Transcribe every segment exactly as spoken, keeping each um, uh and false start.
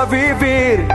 a vivir.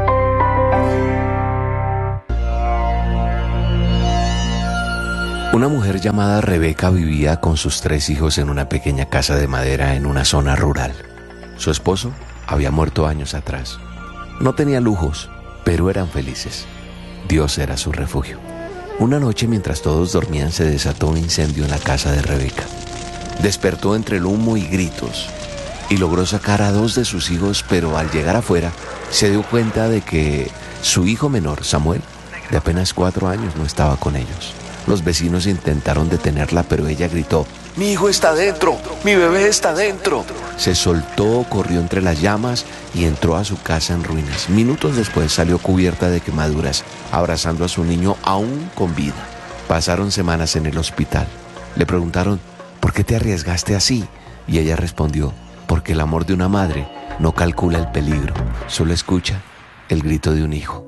Una mujer llamada Rebeca vivía con sus tres hijos en una pequeña casa de madera en una zona rural. Su esposo había muerto años atrás. No tenía lujos, pero eran felices. Dios era su refugio. Una noche, mientras todos dormían, se desató un incendio en la casa de Rebeca. Despertó entre el humo y gritos y logró sacar a dos de sus hijos, pero al llegar afuera se dio cuenta de que su hijo menor, Samuel, de apenas cuatro años, no estaba con ellos. Los vecinos intentaron detenerla, pero ella gritó: «¡Mi hijo está dentro! ¡Mi bebé está dentro!». Se soltó, corrió entre las llamas y entró a su casa en ruinas. Minutos después salió cubierta de quemaduras, abrazando a su niño aún con vida. Pasaron semanas en el hospital. Le preguntaron: «¿Por qué te arriesgaste así?». Y ella respondió: «Porque el amor de una madre no calcula el peligro, solo escucha el grito de un hijo».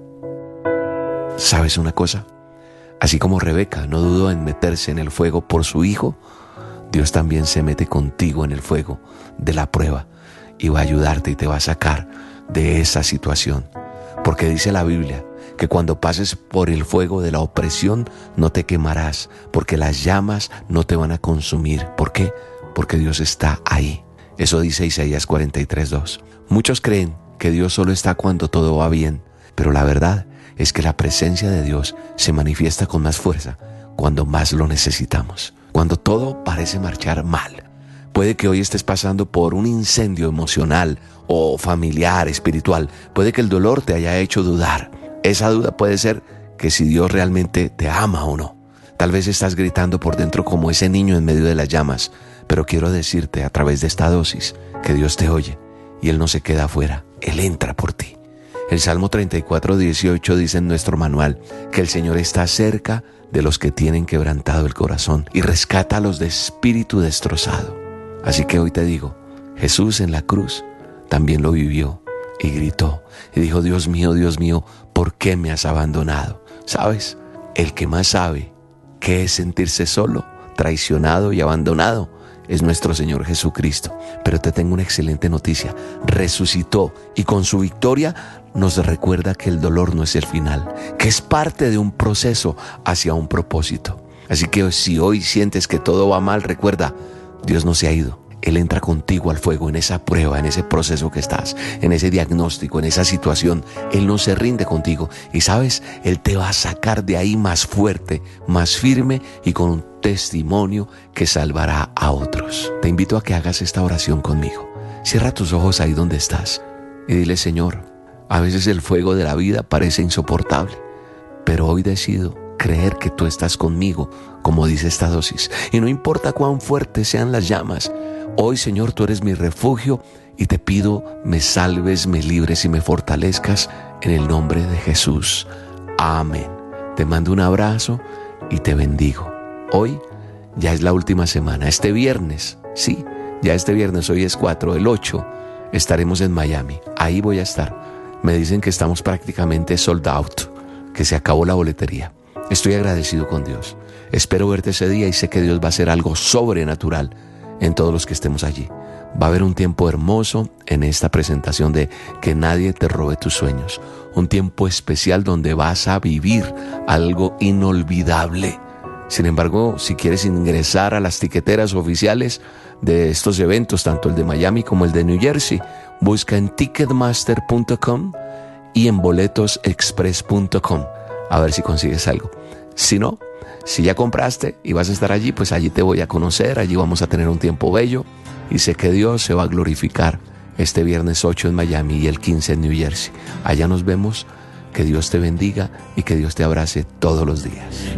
¿Sabes una cosa? Así como Rebeca no dudó en meterse en el fuego por su hijo, Dios también se mete contigo en el fuego de la prueba y va a ayudarte y te va a sacar de esa situación. Porque dice la Biblia que cuando pases por el fuego de la opresión no te quemarás, porque las llamas no te van a consumir. ¿Por qué? Porque Dios está ahí. Eso dice Isaías cuarenta y tres, dos. Muchos creen que Dios solo está cuando todo va bien, pero la verdad es que la presencia de Dios se manifiesta con más fuerza cuando más lo necesitamos, cuando todo parece marchar mal. Puede que hoy estés pasando por un incendio emocional o familiar, espiritual. Puede que el dolor te haya hecho dudar. Esa duda puede ser que si Dios realmente te ama o no. Tal vez estás gritando por dentro como ese niño en medio de las llamas, pero quiero decirte a través de esta dosis que Dios te oye y Él no se queda afuera, Él entra por ti. El Salmo treinta y cuatro, dieciocho dice en nuestro manual que el Señor está cerca de los que tienen quebrantado el corazón y rescata a los de espíritu destrozado. Así que hoy te digo, Jesús en la cruz también lo vivió y gritó y dijo: «Dios mío, Dios mío, ¿por qué me has abandonado?». ¿Sabes? El que más sabe qué es sentirse solo, traicionado y abandonado es nuestro Señor Jesucristo. Pero te tengo una excelente noticia: resucitó y con su victoria nos recuerda que el dolor no es el final, que es parte de un proceso hacia un propósito. Así que si hoy sientes que todo va mal, recuerda, Dios no se ha ido. Él entra contigo al fuego, en esa prueba, en ese proceso que estás, en ese diagnóstico, en esa situación. Él no se rinde contigo. Y sabes, Él te va a sacar de ahí más fuerte, más firme y con un testimonio que salvará a otros. Te invito a que hagas esta oración conmigo. Cierra tus ojos ahí donde estás y dile: «Señor, a veces el fuego de la vida parece insoportable, pero hoy decido creer que tú estás conmigo, como dice esta dosis. Y no importa cuán fuertes sean las llamas, hoy, Señor, tú eres mi refugio y te pido me salves, me libres y me fortalezcas en el nombre de Jesús. Amén». Te mando un abrazo y te bendigo. Hoy ya es la última semana. Este viernes, sí, ya este viernes, hoy es cuatro, el ocho, estaremos en Miami. Ahí voy a estar. Me dicen que estamos prácticamente sold out, que se acabó la boletería. Estoy agradecido con Dios. Espero verte ese día y sé que Dios va a hacer algo sobrenatural en todos los que estemos allí. Va a haber un tiempo hermoso en esta presentación de Que nadie te robe tus sueños. Un tiempo especial donde vas a vivir algo inolvidable. Sin embargo, si quieres ingresar a las tiqueteras oficiales de estos eventos, tanto el de Miami como el de New Jersey, busca en ticketmaster punto com y en boletos express punto com a ver si consigues algo. Si no, si ya compraste y vas a estar allí, pues allí te voy a conocer, allí vamos a tener un tiempo bello y sé que Dios se va a glorificar este viernes ocho en Miami y el quince en New Jersey. Allá nos vemos, que Dios te bendiga y que Dios te abrace todos los días.